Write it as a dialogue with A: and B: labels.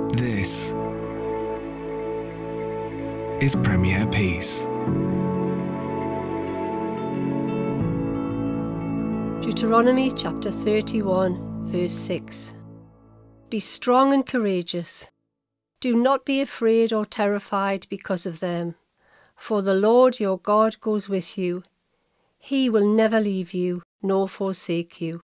A: This is Premier Peace.
B: Deuteronomy chapter 31, verse 6. Be strong and courageous. Do not be afraid or terrified because of them, for the Lord your God goes with you. He will never leave you nor forsake you.